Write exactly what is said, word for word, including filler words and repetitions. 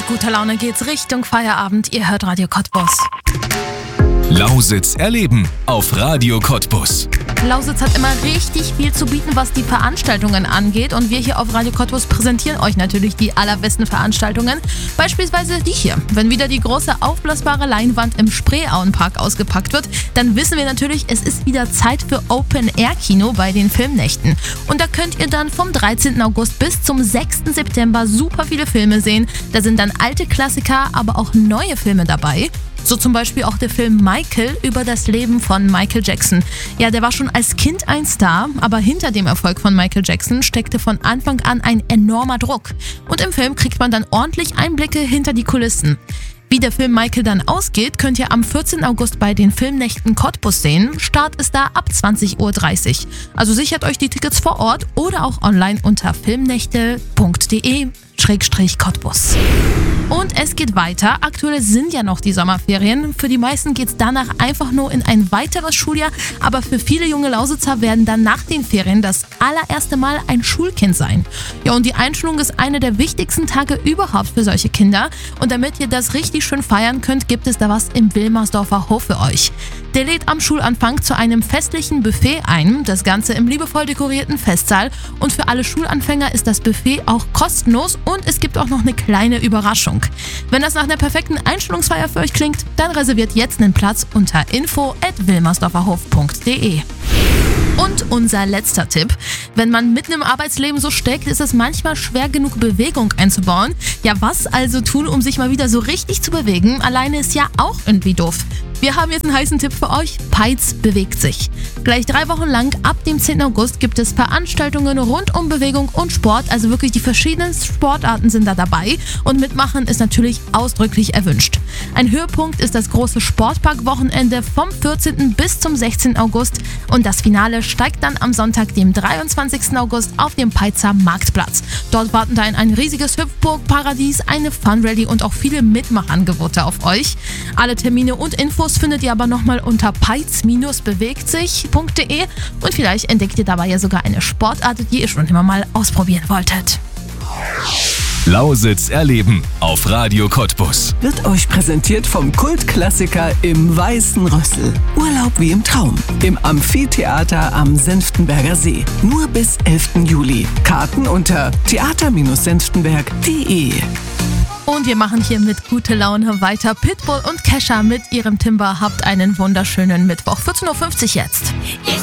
guter Laune geht's Richtung Feierabend. Ihr hört Radio Cottbus. Lausitz erleben auf Radio Cottbus. Lausitz hat immer richtig viel zu bieten, was die Veranstaltungen angeht. Und wir hier auf Radio Cottbus präsentieren euch natürlich die allerbesten Veranstaltungen. Beispielsweise die hier. Wenn wieder die große aufblasbare Leinwand im Spreeauenpark ausgepackt wird, dann wissen wir natürlich, es ist wieder Zeit für Open-Air-Kino bei den Filmnächten. Und da könnt ihr dann vom dreizehnten August bis zum sechsten September super viele Filme sehen. Da sind dann alte Klassiker, aber auch neue Filme dabei. So zum Beispiel auch der Film Michael über das Leben von Michael Jackson. Ja, der war schon als Kind ein Star, aber hinter dem Erfolg von Michael Jackson steckte von Anfang an ein enormer Druck. Und im Film kriegt man dann ordentlich Einblicke hinter die Kulissen. Wie der Film Michael dann ausgeht, könnt ihr am vierzehnten August bei den Filmnächten Cottbus sehen. Start ist da ab zwanzig Uhr dreißig. Also sichert euch die Tickets vor Ort oder auch online unter filmnächte punkt de Schrägstrich Cottbus. Und es geht weiter. Aktuell sind ja noch die Sommerferien. Für die meisten geht es danach einfach nur in ein weiteres Schuljahr. Aber für viele junge Lausitzer werden dann nach den Ferien das allererste Mal ein Schulkind sein. Ja, und die Einschulung ist eine der wichtigsten Tage überhaupt für solche Kinder. Und damit ihr das richtig schön feiern könnt, gibt es da was im Wilmersdorfer Hof für euch. Der lädt am Schulanfang zu einem festlichen Buffet ein. Das Ganze im liebevoll dekorierten Festsaal. Und für alle Schulanfänger ist das Buffet auch kostenlos. Und es gibt auch noch eine kleine Überraschung. Wenn das nach einer perfekten Einschulungsfeier für euch klingt, dann reserviert jetzt einen Platz unter info at wilmersdorferhof punkt de. Und unser letzter Tipp. Wenn man mitten im Arbeitsleben so steckt, ist es manchmal schwer genug, Bewegung einzubauen. Ja, was also tun, um sich mal wieder so richtig zu bewegen? Alleine ist ja auch irgendwie doof. Wir haben jetzt einen heißen Tipp für euch. Peitz bewegt sich. Gleich drei Wochen lang ab dem zehnten August gibt es Veranstaltungen rund um Bewegung und Sport. Also wirklich die verschiedenen Sportarten sind da dabei. Und mitmachen ist natürlich ausdrücklich erwünscht. Ein Höhepunkt ist das große Sportpark-Wochenende vom vierzehnten bis zum sechzehnten August. Und das Finale steigt dann am Sonntag, dem dreiundzwanzigsten August, auf dem Peitzer Marktplatz. Dort warten dann ein riesiges Hüpfburg-Paradies, eine Fun-Rallye und auch viele Mitmachangebote auf euch. Alle Termine und Infos findet ihr aber nochmal unter peitz bewegt sich punkt de und vielleicht entdeckt ihr dabei ja sogar eine Sportart, die ihr schon immer mal ausprobieren wolltet. Lausitz erleben auf Radio Cottbus. Wird euch präsentiert vom Kultklassiker im Weißen Rössel. Urlaub wie im Traum. Im Amphitheater am Senftenberger See. Nur bis elften Juli. Karten unter theater senftenberg punkt de. Und wir machen hier mit gute Laune weiter. Pitbull und Kesha mit ihrem Timber. Habt einen wunderschönen Mittwoch. vierzehn Uhr fünfzig jetzt.